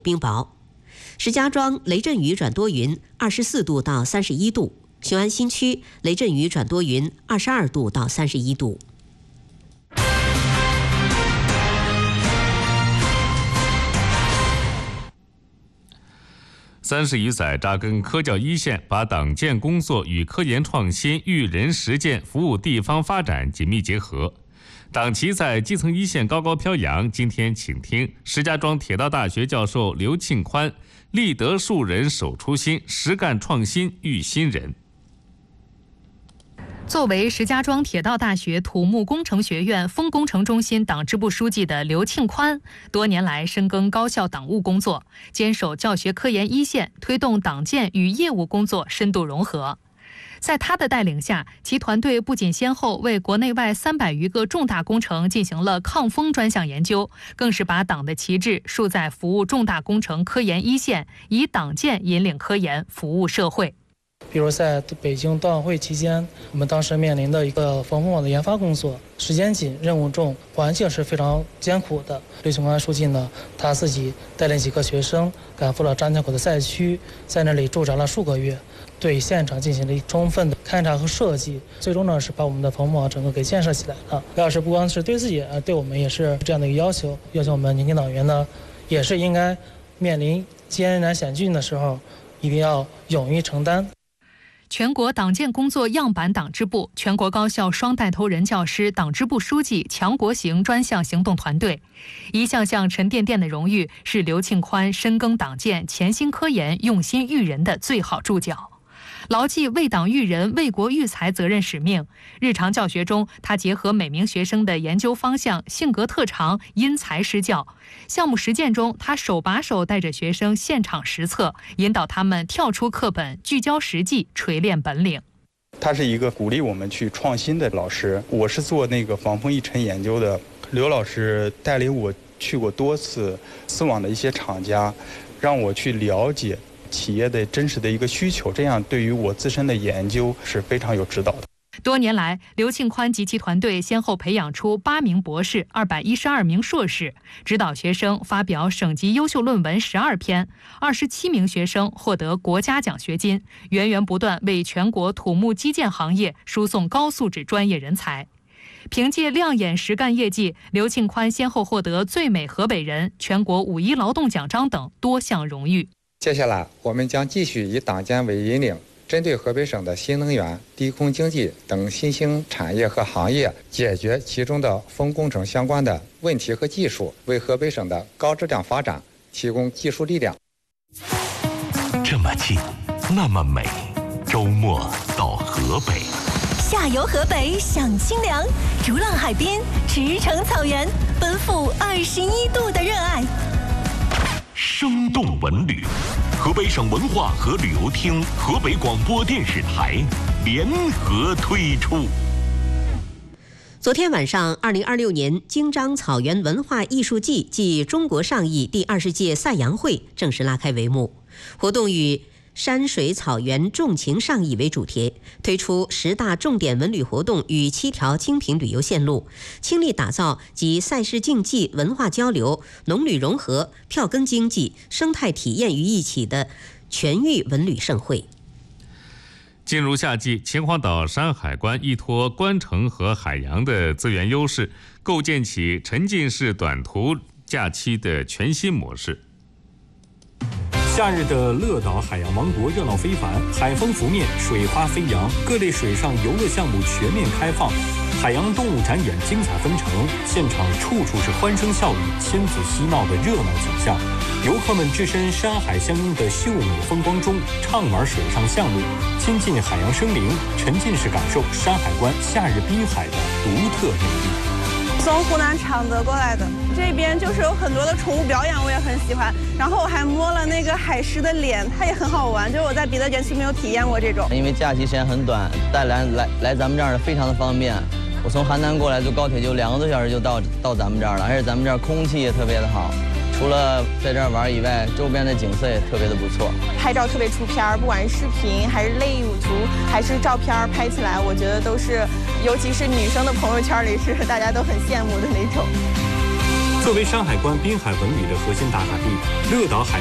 冰雹。石家庄雷阵雨转多云，24度到31度；雄安新区雷阵雨转多云，22度到31度。 30余载扎根科教一线，把党建工作与科研创新、育人实践、服务地方发展紧密结合。党旗在基层一线高高飘扬。今天请听石家庄铁道大学教授刘庆宽，立德树人守初心，实干创新育新人。 作为石家庄铁道大学土木工程学院风工程中心党支部书记的刘庆宽，多年来深耕高校党务工作，坚守教学科研一线，推动党建与业务工作深度融合。在他的带领下，其团队不仅先后为国内外300余个重大工程进行了抗风专项研究，更是把党的旗帜竖在服务重大工程科研一线，以党建引领科研，服务社会。 比如在北京冬奥会期间，我们当时面临的一个防风网的研发工作，时间紧、任务重，环境是非常艰苦的。刘庆宽书记呢，他自己带领几个学生赶赴了张家口的赛区，在那里驻扎了数个月，对现场进行了充分的勘察和设计，最终呢是把我们的防风网整个给建设起来了。要是不光是对自己，对我们也是这样的一个要求我们年轻党员呢，也是应该面临艰难险峻的时候，一定要勇于承担。 全国党建工作样板党支部、全国高校双带头人教师党支部书记强国行专项行动团队，一项项沉甸甸的荣誉是刘庆宽深耕党建、潜心科研、用心育人的最好注脚。牢记为党育人、为国育才责任使命，日常教学中，他结合每名学生的研究方向、性格特长，因材施教。项目实践中，他手把手带着学生现场实测，引导他们跳出课本，聚焦实际，锤炼本领。 他是一个鼓励我们去创新的老师。我是做那个防风一尘研究的，刘老师带领我去过多次丝网的一些厂家，让我去了解企业的真实的一个需求，这样对于我自身的研究是非常有指导的。 多年来，刘庆宽及其团队先后培养出8名博士、212名硕士，指导学生发表省级优秀论文12篇，27名学生获得国家奖学金，源源不断为全国土木基建行业输送高素质专业人才。凭借亮眼实干业绩，刘庆宽先后获得最美河北人、全国5·1劳动奖章等多项荣誉。 接下来，我们将继续以党建为引领，针对河北省的新能源、低空经济等新兴产业和行业，解决其中的风工程相关的问题和技术，为河北省的高质量发展提供技术力量。 这么近，那么美，周末到河北， 下游河北享清凉，逐浪海滨，驰骋草原，奔赴21度的热爱。 生动文旅，河北省文化和旅游厅、河北广播电视台联合推出。 昨天晚上，2026年京张草原文化艺术季暨中国上艺第20届赛扬会正式拉开帷幕。活动以山水草原重情上艺为主题，推出10大重点文旅活动与7条精品旅游线路，倾力打造集赛事竞技、文化交流、农旅融合、票根经济、生态体验于一起的全域文旅盛会。 进入夏季，秦皇岛山海关依托关城和海洋的资源优势，构建起沉浸式短途假期的全新模式。 夏日的乐岛海洋王国热闹非凡，海风拂面，水花飞扬，各类水上游乐项目全面开放，海洋动物展演精彩纷呈，现场处处是欢声笑语、亲子嬉闹的热闹景象。游客们置身山海相拥的秀美风光中，畅玩水上项目，亲近海洋生灵，沉浸式感受山海关夏日滨海的独特魅力。 从湖南常德过来的，这边就是有很多的宠物表演，我也很喜欢。然后我还摸了那个海狮的脸，它也很好玩，就是我在别的园区没有体验过这种。 因为假期时间很短，带来咱们这儿非常的方便。我从邯楠过来坐高铁就2个多小时就到咱们这儿了，而且咱们这儿空气也特别的好。除了在这儿玩以外，周边的景色也特别的不错， 拍照特别出片，不管是视频还是类图还是照片，拍起来我觉得都是，尤其是女生的朋友圈里是大家都很羡慕的那种。 作为山海关滨海文旅的核心打卡地，乐岛海